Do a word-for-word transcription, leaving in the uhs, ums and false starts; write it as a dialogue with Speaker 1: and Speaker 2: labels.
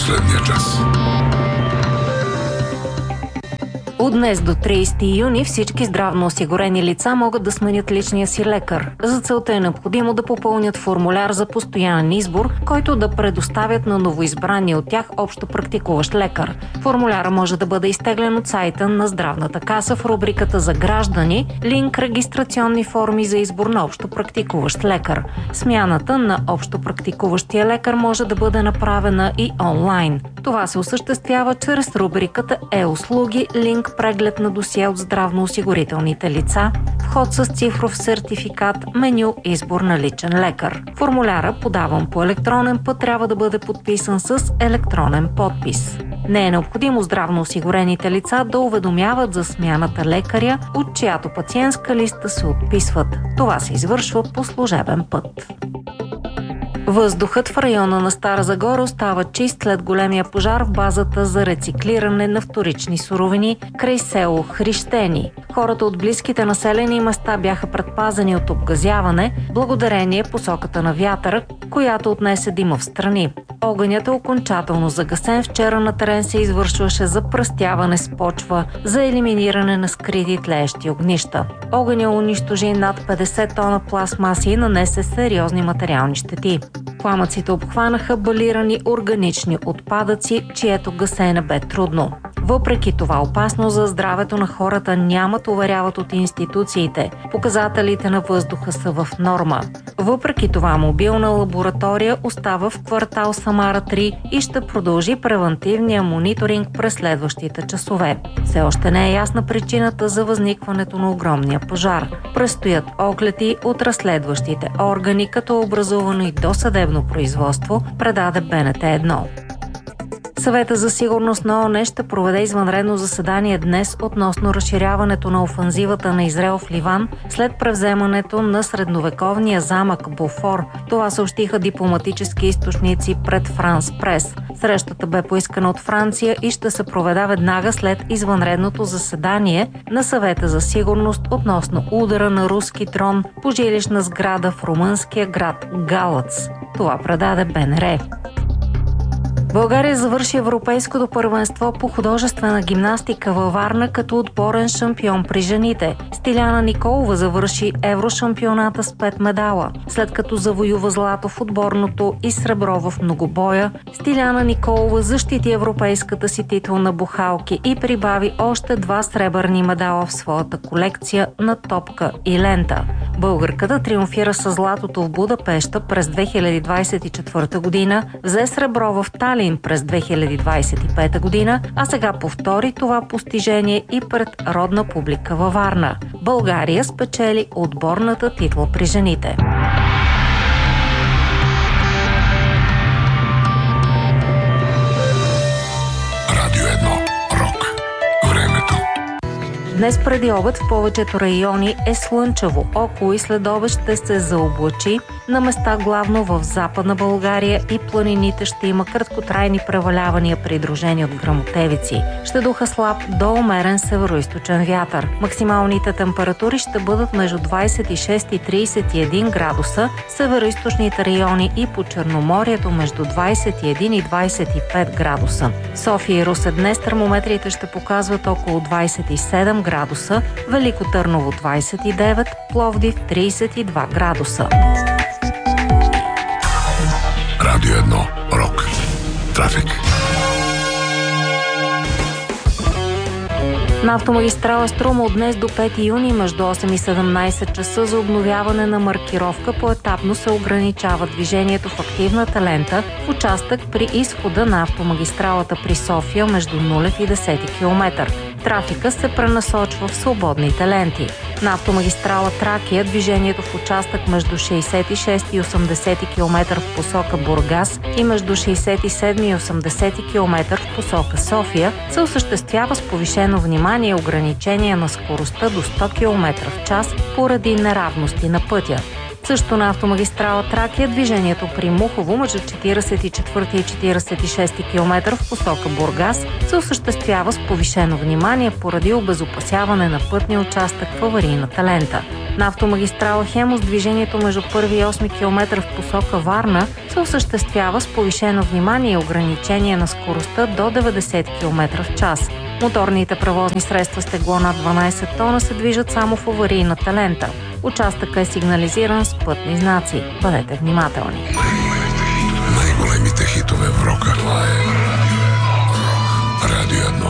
Speaker 1: последния час.
Speaker 2: От днес до тридесети юни всички здравно осигурени лица могат да сменят личния си лекар. За целта е необходимо да попълнят формуляр за постоянен избор, който да предоставят на новоизбрания от тях общо практикуващ лекар. Формуляра може да бъде изтеглен от сайта на Здравната каса в рубриката за граждани, линк регистрационни форми за избор на общо практикуващ лекар. Смяната на общо практикуващия лекар може да бъде направена и онлайн. Това се осъществява чрез рубриката Е-услуги, линк преглед на досие от здравноосигурителните лица, вход с цифров сертификат, меню избор на личен лекар. Формуляра, подаван по електронен път, трябва да бъде подписан с електронен подпис. Не е необходимо здравноосигурените лица да уведомяват за смяната лекаря, от чиято пациентска листа се отписват. Това се извършва по служебен път. Въздухът в района на Стара Загора остава чист след големия пожар в базата за рециклиране на вторични суровини край село Хрищени. Хората от близките населени места бяха предпазени от обгазяване, благодарение посоката на вятъра, която отнесе дима в страни. Огънят е окончателно загасен. Вчера на терен се извършваше запръстяване с почва за елиминиране на скрити тлеещи огнища. Огъня унищожи над петдесет тона пластмаси и нанесе сериозни материални щети. Пламъците обхванаха балирани органични отпадъци, чието гасене бе трудно. Въпреки това опасно за здравето на хората нямат, уверяват от институциите. Показателите на въздуха са в норма. Въпреки това мобилна лаборатория остава в квартал Самара три и ще продължи превантивния мониторинг през следващите часове. Все още не е ясна причината за възникването на огромния пожар. Предстоят огледи от разследващите органи, като образувано и досъдебно производство, предаде Б Н Т едно. Съвета за сигурност на ООН ще проведе извънредно заседание днес относно разширяването на офанзивата на Израел в Ливан след превземането на средновековния замък Бофор. Това съобщиха дипломатически източници пред Франс Прес. Срещата бе поискана от Франция и ще се проведе веднага след извънредното заседание на Съвета за сигурност относно удара на руски дрон по жилищна сграда в румънския град Галац. Това предаде Б Н Р. България завърши Европейското първенство по художествена гимнастика във Варна като отборен шампион при жените. Стиляна Николова завърши еврошампионата с пет медала. След като завоюва злато в отборното и сребро в многобоя, Стиляна Николова защити европейската си титла на бухалки и прибави още два сребърни медала в своята колекция на топка и лента. Българката триумфира с златото в Будапеща през две хиляди двадесет и четвърта година, взе сребро в Талин през две хиляди двадесет и пета година, а сега повтори това постижение и пред родна публика във Варна. България спечели отборната титла при жените.
Speaker 1: Радио едно. Рок. Времето.
Speaker 2: Днес преди обед в повечето райони е слънчево. Около и след обед ще се заоблачи. На места главно в Западна България и планините ще има краткотрайни превалявания, придружени от гръмотевици. Ще духа слаб до умерен североизточен вятър. Максималните температури ще бъдат между двадесет и шест и тридесет и един градуса, североизточните райони и по Черноморието между двадесет и един и двадесет и пет градуса. София и Русе днес термометрите ще показват около двадесет и седем градуса, Велико Търново двадесет и девет, Пловдив тридесет и два градуса.
Speaker 1: Радио едно. Рок. Трафик.
Speaker 2: На автомагистрала Струма от днес до пети юни между осем и седемнадесет часа за обновяване на маркировка поетапно се ограничава движението в активната лента в участък при изхода на автомагистралата при София между нулев и десети километър. Трафика се пренасочва в свободните ленти. На автомагистрала Тракия движението в участък между шейсет и шести и осемдесети километър в посока Бургас и между шейсет и седми и осемдесети километър в посока София се осъществява с повишено внимание и ограничение на скоростта до сто километра в час поради неравности на пътя. Също на автомагистрала Тракия движението при Мухово между четиридесет и четвърти и четиридесет и шести километър в посока Бургас се осъществява с повишено внимание поради обезопасяване на пътния участък в аварийната лента. На автомагистрала Хемус движението между първи и осми километър в посока Варна се осъществява с повишено внимание и ограничение на скоростта до деветдесет километра в час. Моторните превозни средства с тегло над дванадесет тона се движат само в аварийната лента. Участъкът е сигнализиран с пътни знаци. Бъдете внимателни.
Speaker 1: Най-големите хитове в рока. Това е Радио едно.